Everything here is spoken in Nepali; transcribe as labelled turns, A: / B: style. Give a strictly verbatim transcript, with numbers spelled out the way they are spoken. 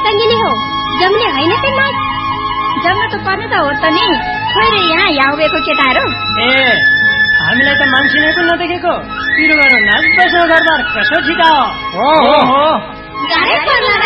A: नटङ्गिने हो, जम्ने होइन त नाच।
B: जम्न त पर्ने त हो त नि, खोइ रे यहाँ याउबेको केटाहरू।
C: ए हामीलाई त मान्छेले पनि नदेखेको, पिरो गरेर नाच बस्नु गर्दा कसो ठिका हो?
A: गाह्रै पर्ला